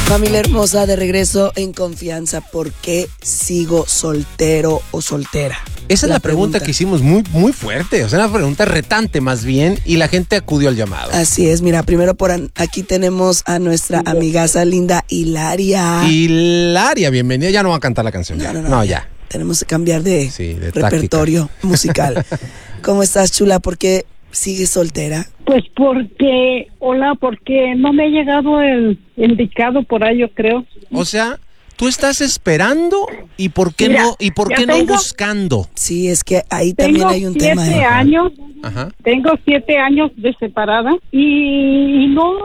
Familia hermosa, de regreso en confianza. ¿Por qué sigo soltero o soltera? Esa es la pregunta que hicimos muy, muy fuerte. O sea, una pregunta retante más bien. Y la gente acudió al llamado. Así es. Mira, primero por aquí tenemos a nuestra amigaza linda Hilaria. Hilaria, bienvenida. Ya no va a cantar la canción. No, ya. Tenemos que cambiar de repertorio táctica musical. ¿Cómo estás, chula? ¿Por qué sigues soltera? Pues porque no me ha llegado el indicado por ahí, yo creo. O sea, tú estás esperando y ¿por qué no buscando? Sí, es que ahí también hay un tema. Tengo 7 años de separada y no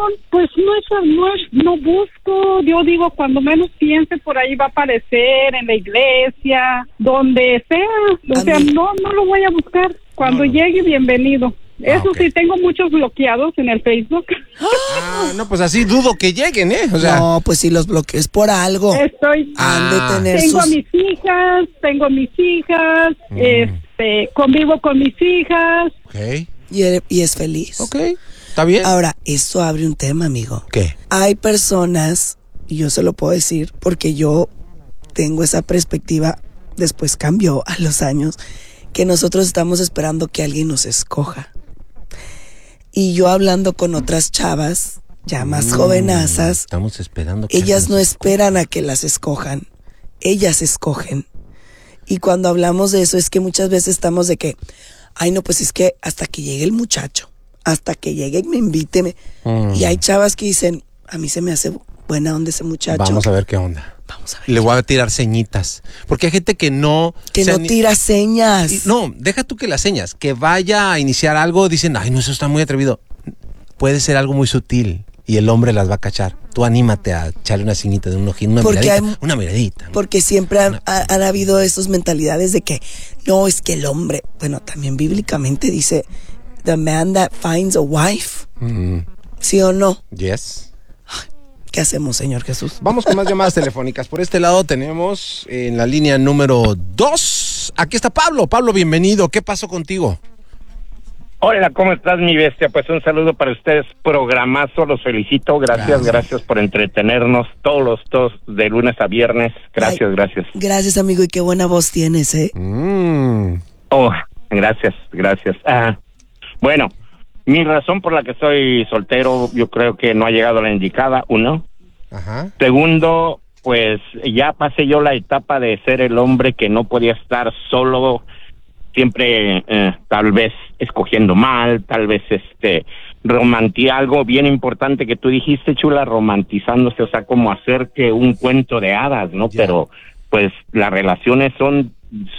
busco. Yo digo, cuando menos piense, por ahí va a aparecer en la iglesia, donde sea. O sea, no lo voy a buscar. Cuando llegue, bienvenido. Eso sí, tengo muchos bloqueados en el Facebook. No, pues así dudo que lleguen, ¿eh? O sea, no, pues si los bloquees por algo. Tengo mis hijas, convivo con mis hijas. Okay. Y es feliz. Ok, está bien. Ahora, esto abre un tema, amigo. ¿Qué? Hay personas, y yo se lo puedo decir porque yo tengo esa perspectiva, después cambió a los años, que nosotros estamos esperando que alguien nos escoja. Y yo hablando con otras chavas, ya más jovenazas, estamos esperando que ellas no esperan a que las escojan, ellas escogen. Y cuando hablamos de eso es que muchas veces estamos de que, ay no, pues es que hasta que llegue el muchacho, hasta que llegue y me invite. Y hay chavas que dicen, a mí se me hace buena onda ese muchacho. Vamos a ver qué onda. Vamos a ver. Le voy a tirar señitas. Porque hay gente que no... tira señas. No, deja tú que las señas. Que vaya a iniciar algo, dicen, ay, no, eso está muy atrevido. Puede ser algo muy sutil y el hombre las va a cachar. Tú anímate a echarle una señita de un ojín, una miradita. Porque siempre han habido esas mentalidades de que, no, es que el hombre... Bueno, también bíblicamente dice, the man that finds a wife. ¿Sí o no? Yes. ¿Qué hacemos, Señor Jesús? Vamos con más llamadas telefónicas. Por este lado tenemos en la línea número 2. Aquí está Pablo. Pablo, bienvenido. ¿Qué pasó contigo? Hola, ¿cómo estás, mi bestia? Pues un saludo para ustedes. Programazo, los felicito. Gracias por entretenernos todos de lunes a viernes. Gracias. Gracias, amigo. Y qué buena voz tienes, ¿eh? Oh, gracias. Bueno, mi razón por la que estoy soltero, yo creo que no ha llegado la indicada, uno. Ajá. Segundo, pues ya pasé yo la etapa de ser el hombre que no podía estar solo, siempre tal vez escogiendo mal, tal vez algo bien importante que tú dijiste, chula, romantizándose, o sea, como hacer que un cuento de hadas, ¿no? Yeah. Pero pues las relaciones son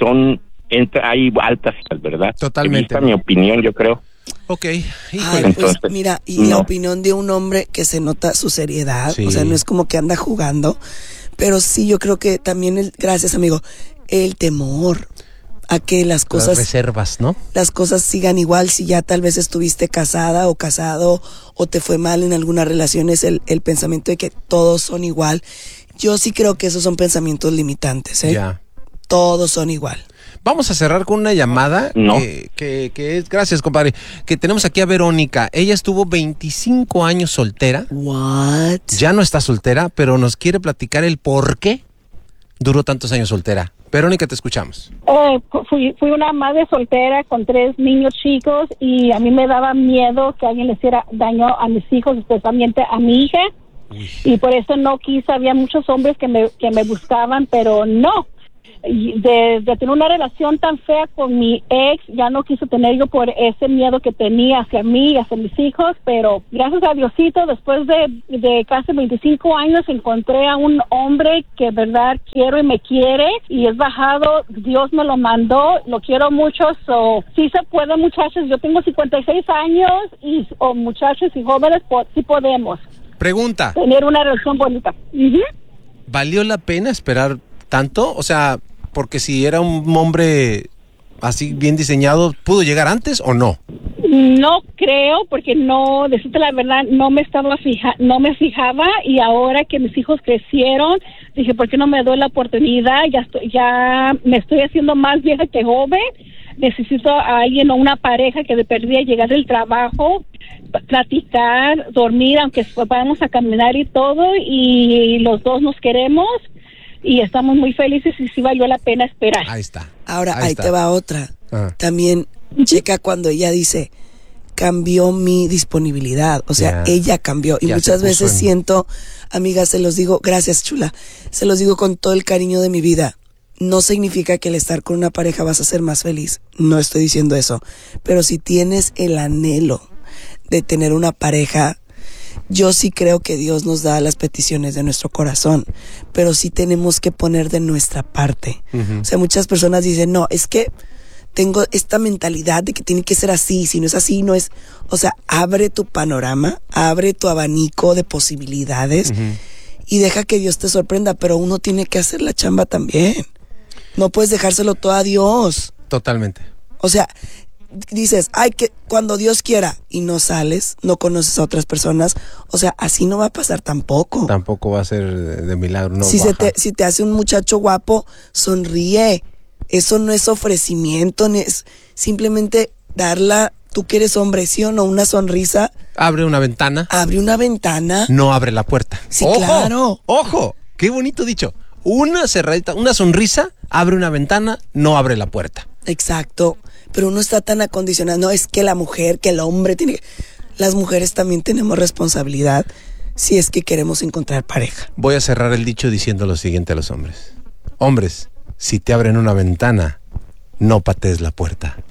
hay altas, ¿verdad? Totalmente. Esta es mi opinión, yo creo. Ok. Pues mira, y la opinión de un hombre que se nota su seriedad, o sea, no es como que anda jugando, pero sí yo creo que también, gracias amigo, el temor a que las cosas... Las reservas, ¿no? Las cosas sigan igual, si ya tal vez estuviste casada o casado o te fue mal en algunas relaciones, el pensamiento de que todos son igual. Yo sí creo que esos son pensamientos limitantes, ¿eh? Ya. Todos son igual. Vamos a cerrar con una llamada que es, gracias compadre, que tenemos aquí a Verónica. Ella estuvo 25 años soltera. What? Ya no está soltera, pero nos quiere platicar el por qué duró tantos años soltera. Verónica, te escuchamos. Fui una madre soltera con 3 niños chicos y a mí me daba miedo que alguien le hiciera daño a mis hijos, especialmente a mi hija. Y por eso no quise. Había muchos hombres que me buscaban, pero no. De tener una relación tan fea con mi ex, ya no quise tener yo por ese miedo que tenía hacia mí y hacia mis hijos, pero gracias a Diosito, después de casi 25 años encontré a un hombre que de verdad quiero y me quiere, y es bajado, Dios me lo mandó, lo quiero mucho, sí se puede, muchachos. Yo tengo 56 años y muchachos y jóvenes, sí podemos. Pregunta. Tener una relación bonita. ¿Valió la pena esperar tanto? O sea, porque si era un hombre así bien diseñado, ¿pudo llegar antes o no? No creo, porque no, decirte la verdad, no me fijaba, y ahora que mis hijos crecieron, dije, ¿por qué no me doy la oportunidad? Ya me estoy haciendo más vieja que joven. necesito a alguien o una pareja que de perdida llegar del trabajo, platicar, dormir, aunque vayamos a caminar y todo, y los dos nos queremos y estamos muy felices y sí valió la pena esperar. Ahí está. Ahora, ahí te va otra. También checa cuando ella dice, cambió mi disponibilidad, o sea, ella cambió. Y muchas veces siento, amigas, se los digo, gracias chula, se los digo con todo el cariño de mi vida. No significa que el estar con una pareja vas a ser más feliz, no estoy diciendo eso, pero si tienes el anhelo de tener una pareja, yo sí creo que Dios nos da las peticiones de nuestro corazón, pero sí tenemos que poner de nuestra parte. O sea, muchas personas dicen, no, es que tengo esta mentalidad de que tiene que ser así, si no es así, no es. O sea, abre tu panorama, abre tu abanico de posibilidades y deja que Dios te sorprenda, pero uno tiene que hacer la chamba también. No puedes dejárselo todo a Dios. Totalmente. O sea, dices, ay, que cuando Dios quiera, y no sales, no conoces a otras personas, o sea, así no va a pasar tampoco. Tampoco va a ser de milagro, no. Si te hace un muchacho guapo, sonríe. Eso no es ofrecimiento, ni es simplemente darla, tú que eres hombre, ¿sí o no? Una sonrisa. Abre una ventana. Abre una ventana. No abre la puerta. Sí, ¡ojo! Claro. ¡Ojo! Qué bonito dicho. Una cerradita, una sonrisa, abre una ventana, no abre la puerta. Exacto. Pero uno está tan acondicionado. No, es que la mujer, que el hombre tiene que... Las mujeres también tenemos responsabilidad si es que queremos encontrar pareja. Voy a cerrar el dicho diciendo lo siguiente a los hombres. Hombres, si te abren una ventana, no patees la puerta.